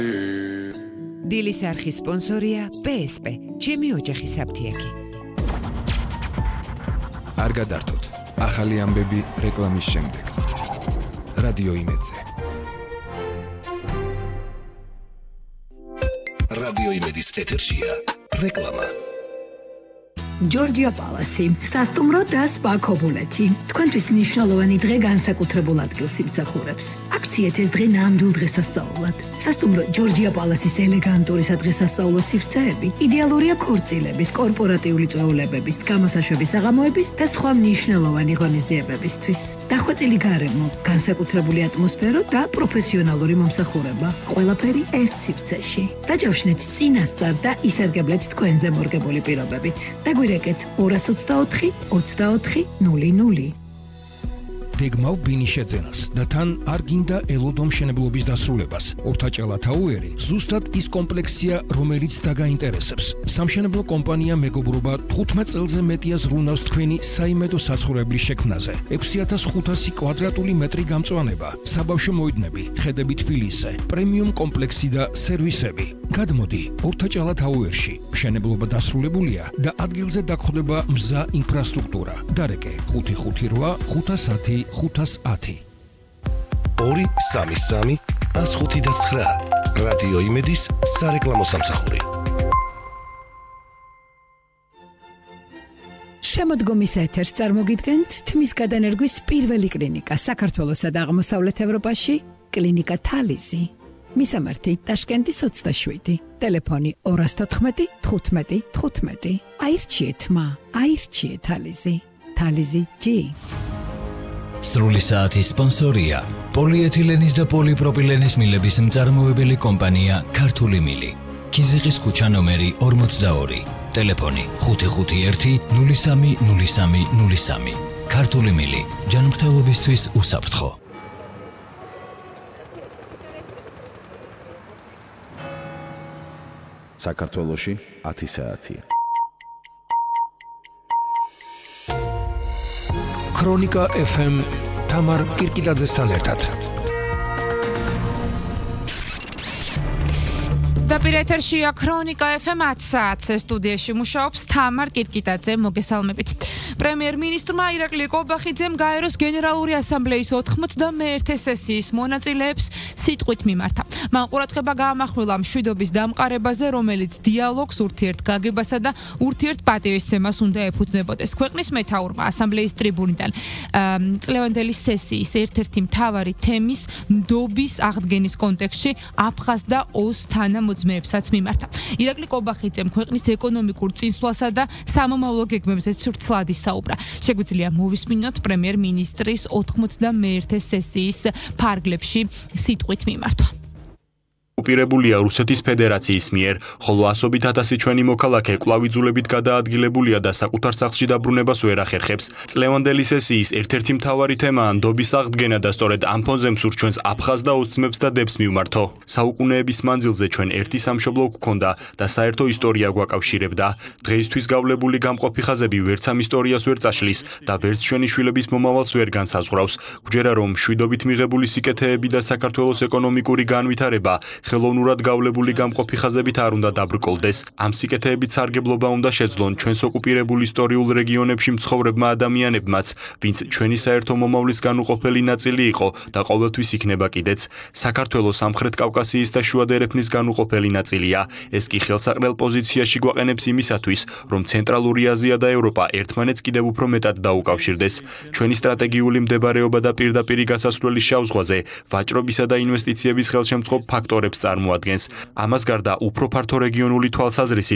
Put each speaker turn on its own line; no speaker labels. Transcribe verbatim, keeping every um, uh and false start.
დილის არხის სპონსორია პე ეს პე, ჩემი ოჯახის საფთიაქი.
არ გადართოთ, ახალი ამბები რეკლამის შემდეგ. რადიო იმედზე.
რადიო იმედის ეთერშია რეკლამა.
ჯორჯია პალასი, სასტუმრო და სპა ქობულეთი. თქვენთვის მნიშვნელოვანი დღე განსაკუთრებულ ადგილს იმსახურებს. აქციეთ ეს დღე ნამდვილ დღესასწაულად. სასტუმრო ჯორჯია პალასის ელეგანტური სადღესასწაულო სივრცეები იდეალურია ქორწილების, კორპორატიული წვეულებების, გამოსაშვების საღამოების და სხვა მნიშვნელოვანი ღონისძიებებისთვის. დახვეწილი გარემო, განსაკუთრებული ატმოსფერო და პროფესიონალური მომსახურება. ყველაფერი ერთ სივრცეში. დაჯავშნეთ წინასწარ და ისარგებლეთ თქვენზე მორგებული პირობებით. დაგვირეკეთ ორას ოცდაოთხი ოცდაოთხი ნული ნული.
გეგმავ ბინის შეძენას და თან არ გინდა ელოდო მშენებლობის დასრულებას. ორთაჭალა თაუერი ზუსტად ის კომპლექსია, რომელიც დაგაინტერესებს. სამშენებლო კომპანია მეგობრობა თხუთმეტ წელზე მეტია ზრუნავს თქვენი საიმედო საცხოვრებლის შექმნაზე. ექვსი ათას ხუთასი კვადრატული მეტრი გამწვანება, საბავშვო მოედნები, ხედები თბილისზე, პრემიუმ კომპლექსი და სერვისები. გადმოდი ორთაჭალა თაუერში. მშენებლობა დასრულებულია და ადგილზე დაგხვდება მზა ინფრასტრუქტურა. დარეკე ხუთი ხუთი რვა ხუთას ათი ხუთას ათი.
ორი სამი სამი ას ხუთი და ცხრა. რადიო იმედის სარეკლამო სამსახური.
შემოდგომის ეთერს წარმოგიდგენთ თმის გადანერგვის პირველი კლინიკა საქართველოსა და აღმოსავლეთ ევროპაში, კლინიკა თალიზი. მისამართი ტაშკენტის ოცდაშვიდი, ტელეფონი ორას თოთხმეტი თხუთმეტი თხუთმეტი. აირჩიეთ მა, აირჩიეთ თალიზი. თალიზი ჯი.
სრული საათის სპონსორია პოლიეთილენის და პოლიპროპილენის მილების მწარმოებელი კომპანია ქართული მილი. ქიზიყის ქუჩა ნომერი ორმოცდაორი, ტელეფონი ხუთი ხუთი ერთი ნული სამი ნული სამი ნული სამი. ქართული მილი, ჯანმრთელობისთვის უსაფრთხო.
საქართველოში ათი საათი.
ქრონიკა ეფ ემ თამარ კირკიტაძესთან ერთად.
დაპირ ეთერშია ქრონიკა ეფ ემ ათი საათზე სტუდიაში მუშაობს თამარ კირკიტაძე, მოგესალმებით. პრემიერ-მინისტრმა ირაკლი კობახიძემ გაეროს გენერალური ასამბლეის ოთხმოცდამეერთე სესიის მონაწილეებს სიტყვით მიმართა. მან ყურადღება გაამახვილა მშვიდობის დამყარებაზე, რომელიც დიალოგს, ურთიერთგაგებასა და ურთიერთპატივისცემას უნდა ეფუძნებოდეს. ქვეყნის მეთაურმა ასამბლეის ტრიბუნიდან წლევანდელი სესიის ერთ-ერთი მთავარი თემის ნდობის აღდგენის კონტექსტში აფხაზ და ოს თანამოძმეებსაც მიმართა. ირაკლი კობახიძემ ქვეყნის ეკონომიკურ წინსვლასა და სამომავლო გეგმებზე ცრცლად ისაუბრა. შეგვიძლია მოვისმინოთ პრემიერ-მინისტრის ოთხმოცდამეერთე სესიის ფარგლებში სიტყვით მიმართვა.
ოკუპირებულია რუსეთის ფედერაციის მიერ, ხოლო ასობით ათასი ჩვენი მოქალაქე კვლავ იძულებით გადაადგილებულია და საკუთარ სახლში დაბრუნებას ვერ ახერხებს. წლევანდელი სესიის ერთ-ერთი მთავარი თემაა ნდობის აღდგენა და სწორედ ამ ფონზე მსურს ჩვენს აფხაზ და ოსძმებს და დებს მივმართო. საუკუნეების მანძილზე ჩვენ ერთი სამშობლო გვქონდა და საერთო ისტორია გვაკავშირებდა. დღეისთვის გავლებული გამყოფი ხაზები ვერც ამ ისტორიას ვერ წაშლის და ვერც ჩვენი შვილების მომავალს ვერ განსაზღვრავს. გვჯერა რომ მშვიდობით მიღებული სიკეთეები და საქართველოს ეკონომიკური განვითარება ხელოვნურად გავლებული გამყოფი ხაზებით არ უნდა დაბრკოლდეს. ამ სიკეთეებით სარგებლობა უნდა შეძლონ ჩვენს ოკუპირებულ ისტორიულ რეგიონებში მცხოვრებმა ადამიანებმაც, ვინც ჩვენი საერთო მომავლის განუყოფელი ნაწილი იყო და ყოველთვის იქნება კიდეც. საქართველოს სამხრეთ კავკასიის და შუა დერეფნის განუყოფელი ნაწილია. ეს კი ხელსაყრელ პოზიციაში გვაყენებს იმისათვის, რომ ცენტრალური აზია და ევროპა ერთმანეთს კიდევ უფრო მეტად დაუკავშირდეს. ჩვენი სტრატეგიული მდებარეობა და პირდაპირი გასასვლელი შავ ზღვაზე ვაჭრობისა და ინვესტიციების ხელშემწყობ ფაქტორებს წარმოადგენს. ამას გარდა უფრო ფართო რეგიონული თვალსაზრისი